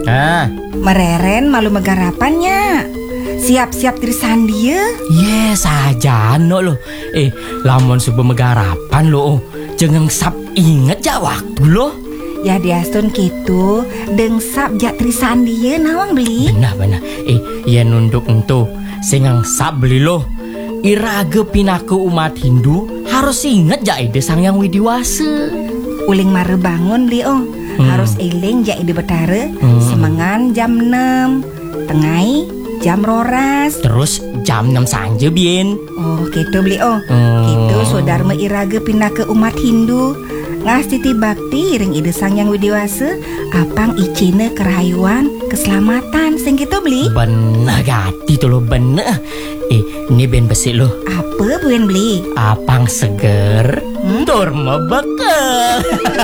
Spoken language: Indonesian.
Mereren malu megarapannya. Siap-siap tirisan dia. Yes aja no lo. Lamun subuh megarapan lo. Jangan sap inget ja waktu lo. Ya diasun gitu. Dengsap jak tirisan dia nawang beli. Benar. Ya nunduk entu. Singang sap beli lo. Iraga pinaku umat Hindu harus inget ja ide sang yang widiwasa. Uling mare bangun beli harus eling jak ide betara. Semangan jam 6, tengai jam roras. Terus jam 6 sanje bien. Oh gitu beli gitu sodharma iraga pindah ke umat Hindu. Ngastiti bakti ring ide sang yang widiwasa. Apang icine kerayuan keselamatan sing gitu beli. Bener gati tuh lo bener. Ini ben besi lo. Apa buen beli? Apang seger tur mebeke.